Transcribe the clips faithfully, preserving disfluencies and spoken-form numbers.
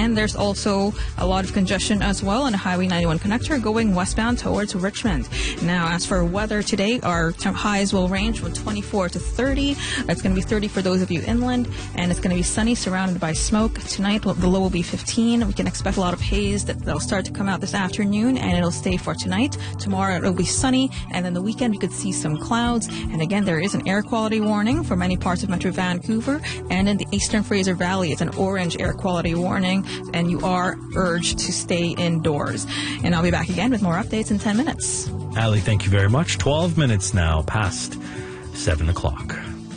And there's also a lot of congestion as well on the Highway ninety-one connector going westbound towards Richmond. Now, as for weather today, our temp highs will range from twenty-four to thirty. It's going to be thirty for those of you inland, and it's going to be sunny, surrounded by smoke. Tonight, the low will be fifteen. We can expect a lot of haze that will start to come out this afternoon, and it'll stay for tonight. Tomorrow, it'll be sunny, and then the weekend, we could see some clouds. And again, there is an air quality warning for many parts of Metro Vancouver, and in the Eastern Fraser Valley, it's an orange air quality warning, and you are urged to stay indoors. And I'll be back again with more updates in ten minutes. Ali, thank you very much. twelve minutes now past seven o'clock.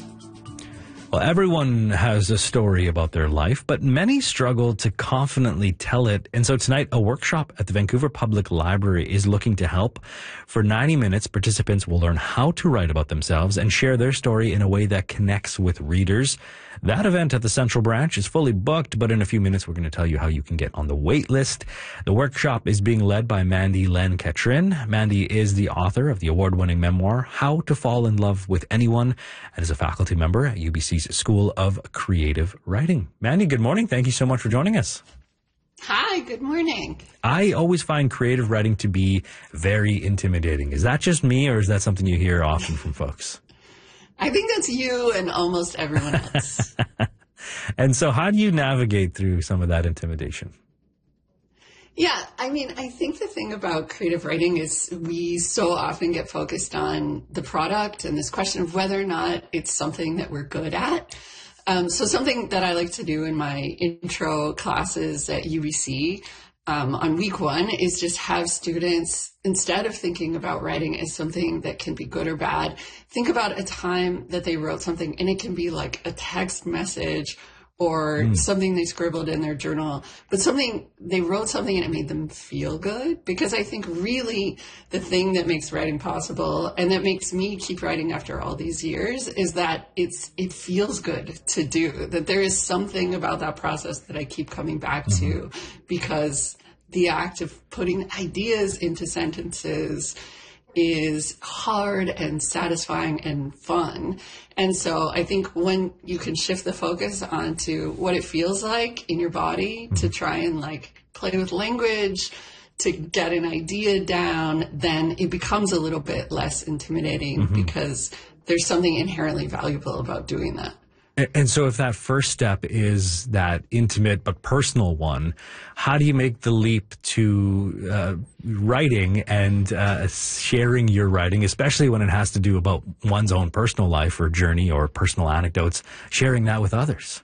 Well, everyone has a story about their life, but many struggle to confidently tell it. And so tonight, a workshop at the Vancouver Public Library is looking to help. For ninety minutes, participants will learn how to write about themselves and share their story in a way that connects with readers. That event at the Central Branch is fully booked, but in a few minutes, we're going to tell you how you can get on the wait list. The workshop is being led by Mandy Len Catrin. Mandy is the author of the award-winning memoir, How to Fall in Love with Anyone, and is a faculty member at U B C's School of Creative Writing. Mandy, good morning. Thank you so much for joining us. Hi, good morning. I always find creative writing to be very intimidating. Is that just me, or is that something you hear often from folks? I think that's you and almost everyone else. And so how do you navigate through some of that intimidation? Yeah, I mean, I think the thing about creative writing is we so often get focused on the product and this question of whether or not it's something that we're good at. Um, so something that I like to do in my intro classes at U B C um, on week one is just have students, instead of thinking about writing as something that can be good or bad, think about a time that they wrote something, and it can be like a text message or mm. something they scribbled in their journal, but something they wrote something and it made them feel good. Because I think really the thing that makes writing possible and that makes me keep writing after all these years is that it's it feels good to do, that there is something about that process that I keep coming back mm-hmm. to, because the act of putting ideas into sentences is hard and satisfying and fun. And so I think when you can shift the focus onto what it feels like in your body to try and like play with language, to get an idea down, then it becomes a little bit less intimidating mm-hmm. because there's something inherently valuable about doing that. And so if that first step is that intimate but personal one, how do you make the leap to uh, writing and uh, sharing your writing, especially when it has to do about one's own personal life or journey or personal anecdotes, sharing that with others?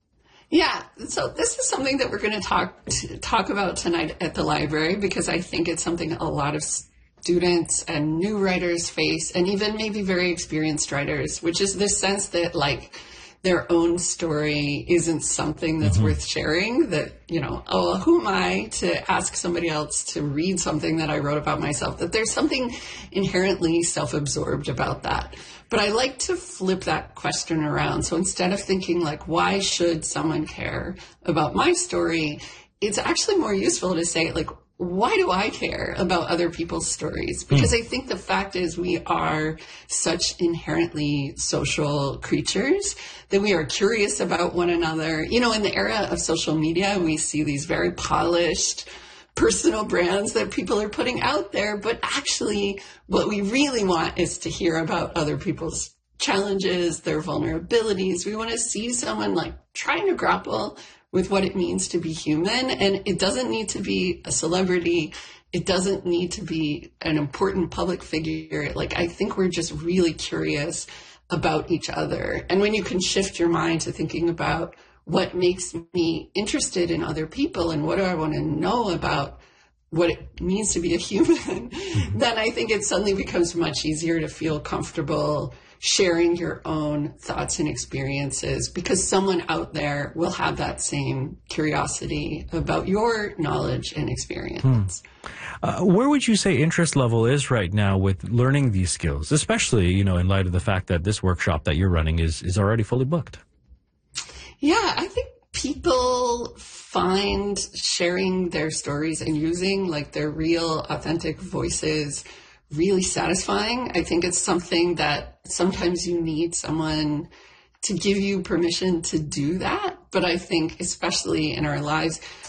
Yeah, so this is something that we're going to talk talk about tonight at the library, because I think it's something a lot of students and new writers face, and even maybe very experienced writers, which is this sense that like their own story isn't something that's mm-hmm. worth sharing, that, you know, oh, who am I to ask somebody else to read something that I wrote about myself, that there's something inherently self-absorbed about that. But I like to flip that question around. So instead of thinking like, why should someone care about my story? It's actually more useful to say like, why do I care about other people's stories? Because mm. I think the fact is we are such inherently social creatures that we are curious about one another. You know, in the era of social media, we see these very polished personal brands that people are putting out there. But actually, what we really want is to hear about other people's challenges, their vulnerabilities. We want to see someone like trying to grapple with what it means to be human. And it doesn't need to be a celebrity. It doesn't need to be an important public figure. Like, I think we're just really curious about each other. And when you can shift your mind to thinking about what makes me interested in other people and what do I want to know about what it means to be a human, then I think it suddenly becomes much easier to feel comfortable sharing your own thoughts and experiences, because someone out there will have that same curiosity about your knowledge and experience. Hmm. Uh, where would you say interest level is right now with learning these skills, especially, you know, in light of the fact that this workshop that you're running is, is already fully booked? Yeah, I think people find sharing their stories and using like their real, authentic voices really satisfying. I think it's something that sometimes you need someone to give you permission to do that. But I think especially in our lives,